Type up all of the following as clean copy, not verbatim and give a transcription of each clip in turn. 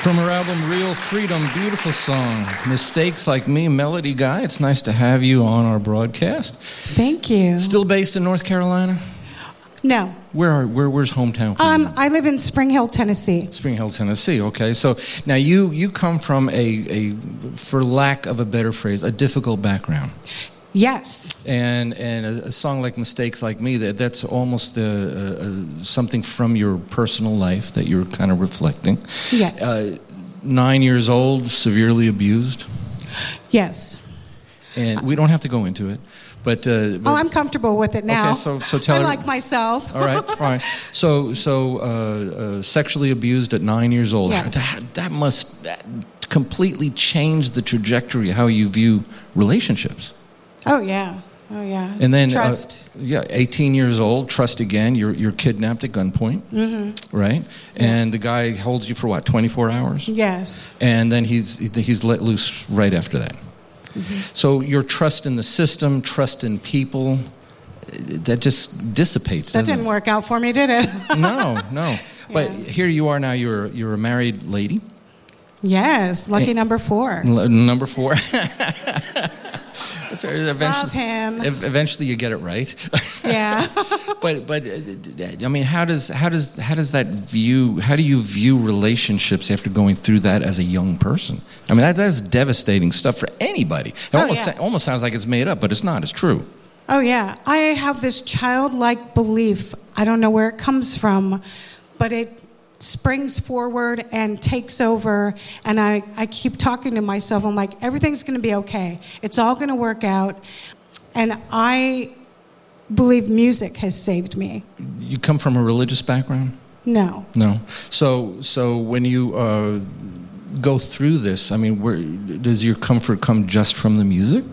From her album Real Freedom, beautiful song, Mistakes Like Me, Melody Guy. It's nice to have you on our broadcast. Thank you. Still based in North Carolina? No. Where's hometown for you? I live in Spring Hill, Tennessee. Spring Hill, Tennessee. Okay, so now you come from a, for lack of a better phrase, a difficult background. Yes. And a song like Mistakes Like Me, that's almost something from your personal life that you're kind of reflecting. Yes. 9 years old, severely abused. Yes. And we don't have to go into it, but I'm comfortable with it now. Okay, so tell her. I like myself. All right, fine. So sexually abused at 9 years old. Yes. That must completely change the trajectory of how you view relationships. Oh yeah. And then trust. 18 years old, trust again. You're kidnapped at gunpoint, right? Yeah. And the guy holds you for what, 24 hours? Yes. And then he's let loose right after that. So your trust in the system, trust in people, that just dissipates. That didn't work out for me, did it? No. But here you are now. You're a married lady. Yes, lucky number 4. Number 4. Love him. Eventually, you get it right. Yeah. but I mean, how do you view relationships after going through that as a young person? I mean, that's devastating stuff for anybody. It almost sounds like it's made up, but it's not. It's true. Oh yeah, I have this childlike belief. I don't know where it comes from, but it springs forward and takes over, and I keep talking to myself. I'm like, everything's going to be okay. It's all going to work out. And I believe music has saved me. You come from a religious background? No. So when you go through this, I mean, where does your comfort come just from the music?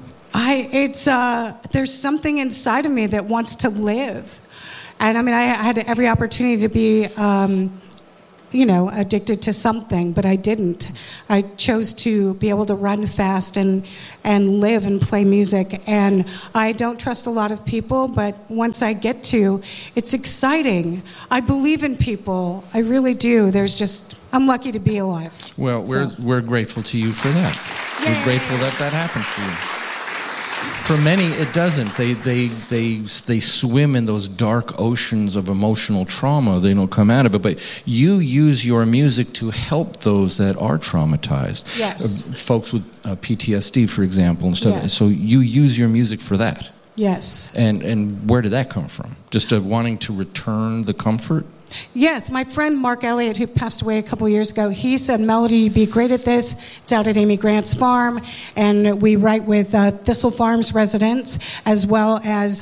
There's something inside of me that wants to live. And I mean, I had every opportunity to be addicted to something, but I didn't. I chose to be able to run fast and live and play music. And I don't trust a lot of people, but once I get to, it's exciting. I believe in people. I really do. I'm lucky to be alive. Well, we're grateful to you for that. Yay. We're grateful that happened for you. For many, it doesn't. They swim in those dark oceans of emotional trauma. They don't come out of it. But you use your music to help those that are traumatized. Yes. Folks with PTSD, for example, and stuff. Yes. So you use your music for that. Yes. And where did that come from? Just wanting to return the comfort? Yes, my friend Mark Elliott, who passed away a couple years ago, he said, Melody, you'd be great at this. It's out at Amy Grant's farm, and we write with Thistle Farms residents as well as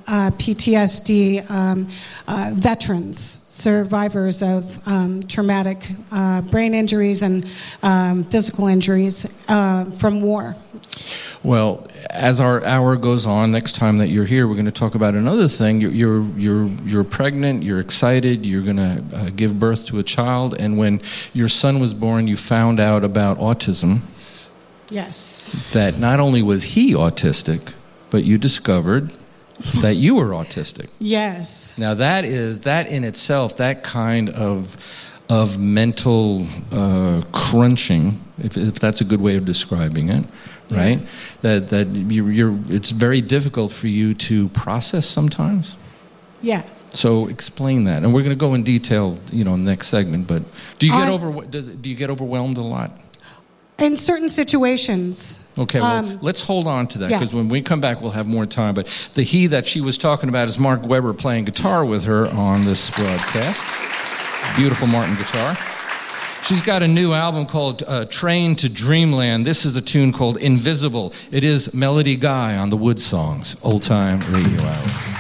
PTSD veterans, survivors of traumatic brain injuries and physical injuries from war. Well, as our hour goes on, next time that you're here, we're going to talk about another thing. You're pregnant. You're excited. You're going to give birth to a child. And when your son was born, you found out about autism. Yes. That not only was he autistic, but you discovered that you were autistic. Yes. Now that in itself, that kind of mental crunching, if that's a good way of describing it. Right, that it's very difficult for you to process sometimes. Yeah. So explain that, and we're going to go in detail, in the next segment. But do you get overwhelmed a lot? In certain situations. Okay, well, let's hold on to that because when we come back, we'll have more time. But the he that she was talking about is Mark Webber playing guitar with her on this broadcast. Beautiful Martin guitar. She's got a new album called Train to Dreamland. This is a tune called Invisible. It is Melody Guy on the Wood Songs, Old Time Radio Hour.